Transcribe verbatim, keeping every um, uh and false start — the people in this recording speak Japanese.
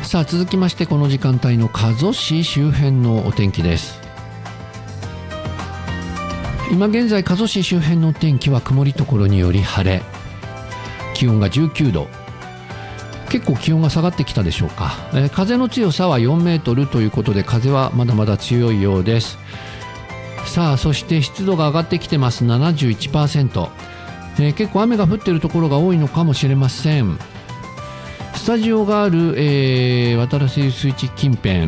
さあ続きましてこの時間帯の加須市周辺のお天気です。今現在加須市周辺のお天気は曇りところにより晴れ、気温がじゅうきゅうど、結構気温が下がってきたでしょうか。えー、風の強さはよんメートルということで風はまだまだ強いようです。さあそして湿度が上がってきてます。 ななじゅういちパーセント、えー、結構雨が降っているところが多いのかもしれません。スタジオがある、えー、渡良瀬遊水地近辺